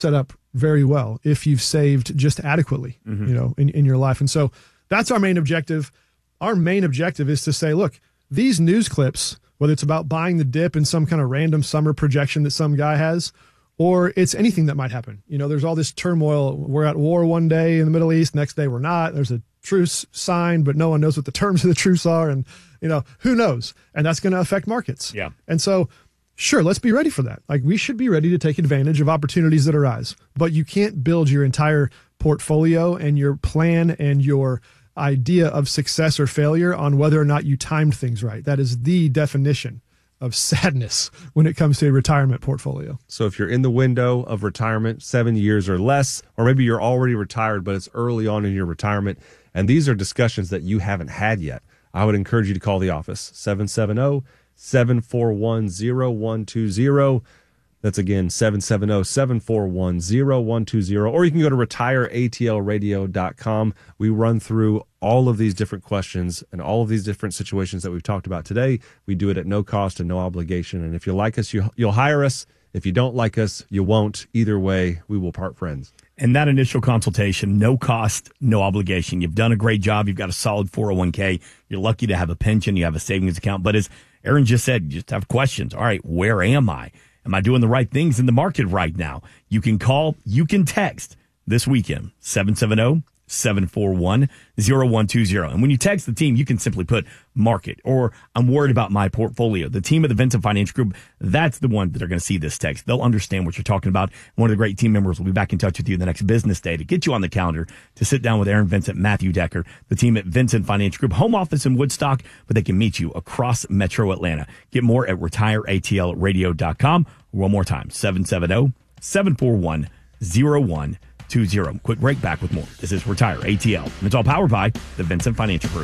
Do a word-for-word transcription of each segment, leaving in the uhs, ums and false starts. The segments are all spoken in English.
set up very well if you've saved just adequately, mm-hmm. you know, in, in your life. And so that's our main objective. Our main objective is to say, look, these news clips, whether it's about buying the dip in some kind of random summer projection that some guy has, or it's anything that might happen. You know, there's all this turmoil. We're at war one day in the Middle East, next day we're not. There's a truce signed, but no one knows what the terms of the truce are. And, you know, who knows? And that's going to affect markets. Yeah. And so, sure, let's be ready for that. Like, we should be ready to take advantage of opportunities that arise. But you can't build your entire portfolio and your plan and your idea of success or failure on whether or not you timed things right. That is the definition of sadness when it comes to a retirement portfolio. So if you're in the window of retirement, seven years or less, or maybe you're already retired, but it's early on in your retirement, and these are discussions that you haven't had yet, I would encourage you to call the office, seven seven zero, seven four one, zero one two zero. That's again, seven seven zero, seven four one, zero one two zero. Or you can go to retire A T L radio dot com. We run through all of these different questions and all of these different situations that we've talked about today. We do it at no cost and no obligation. And if you like us, you, you'll hire us. If you don't like us, you won't. Either way, we will part friends. And that initial consultation, no cost, no obligation. You've done a great job. You've got a solid four oh one k. You're lucky to have a pension. You have a savings account. But as Aaron just said, you just have questions. All right, where am I? Am I doing the right things in the market right now? You can call, you can text this weekend, seven seven zero, seven four one, zero one two zero. And when you text the team, you can simply put market or I'm worried about my portfolio. The team at the Vincent Financial Group, that's the one that are going to see this text. They'll understand what you're talking about. One of the great team members will be back in touch with you the next business day to get you on the calendar to sit down with Aaron Vincent, Matthew Decker, the team at Vincent Financial Group, home office in Woodstock, but they can meet you across Metro Atlanta. Get more at retire A T L radio dot com. One more time, seven seven zero, seven four one, zero one two zero. Quick break, back with more. This is Retire A T L, and it's all powered by the Vincent Financial Group.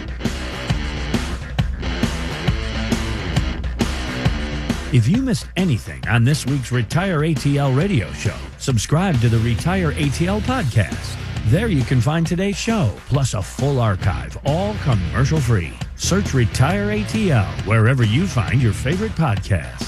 If you missed anything on this week's Retire A T L radio show, subscribe to the Retire A T L podcast. There you can find today's show, plus a full archive, all commercial-free. Search Retire A T L wherever you find your favorite podcasts.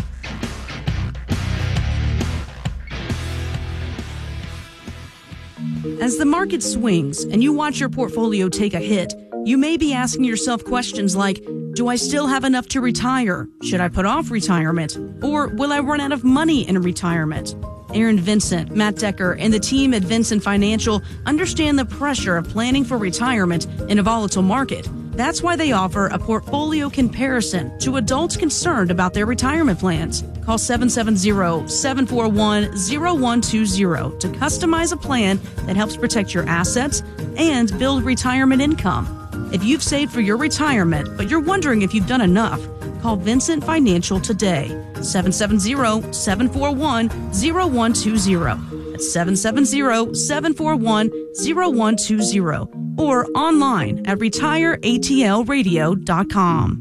As the market swings and you watch your portfolio take a hit, you may be asking yourself questions like, do I still have enough to retire? Should I put off retirement? Or will I run out of money in retirement? Aaron Vincent, Matt Decker, and the team at Vincent Financial understand the pressure of planning for retirement in a volatile market. That's why they offer a portfolio comparison to adults concerned about their retirement plans. Call seven seven zero, seven four one, zero one two zero to customize a plan that helps protect your assets and build retirement income. If you've saved for your retirement, but you're wondering if you've done enough, call Vincent Financial today. seven seven zero, seven four one, zero one two zero. That's seven seven zero, seven four one, zero one two zero. Or online at retire A T L radio dot com.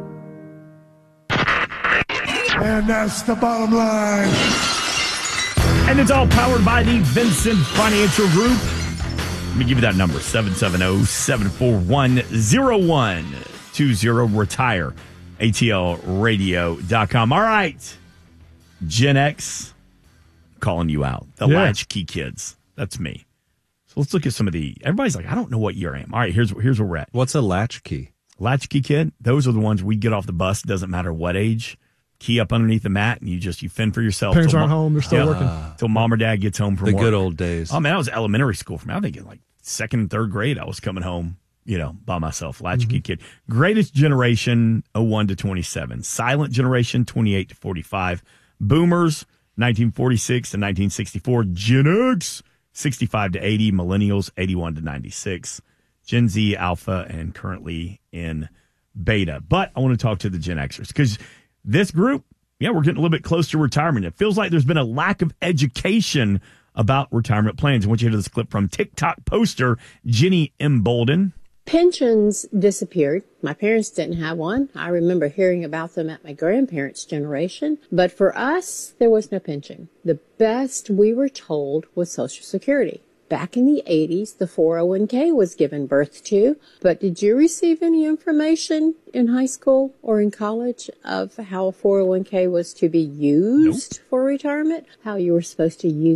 And that's the bottom line. And it's all powered by the Vincent Financial Group. Let me give you that number, seven seven zero, seven four one, zero one two zero. Retire A T L radio dot com. All right, Gen X, calling you out. The yeah. latchkey kids. That's me. So let's look at some of the, everybody's like, I don't know what year I am. All right, here's, here's where we're at. What's a latchkey? Latchkey kid, those are the ones we get off the bus, doesn't matter what age. Key up underneath the mat, and you just you fend for yourself. Parents aren't mom, home; they're still yeah, working till mom or dad gets home from the work. good old days. Oh man, that was elementary school for me. I think in like second and third grade, I was coming home, you know, by myself. Latchkey mm-hmm. kid. Greatest generation, oh one to twenty-seven. Silent generation, twenty-eight to forty-five. Boomers, nineteen forty-six to nineteen sixty-four. Gen X, sixty-five to eighty. Millennials, eighty-one to ninety-six. Gen Z, Alpha, and currently in Beta. But I want to talk to the Gen Xers because this group, yeah, we're getting a little bit close to retirement. It feels like there's been a lack of education about retirement plans. I want you to hear this clip from TikTok poster Jenny Embolden. Pensions disappeared. My parents didn't have one. I remember hearing about them at my grandparents' generation. But for us, there was no pension. The best we were told was Social Security. Back in the eighties, the four oh one k was given birth to. But did you receive any information in high school or in college of how a four oh one k was to be used nope. for retirement? How you were supposed to use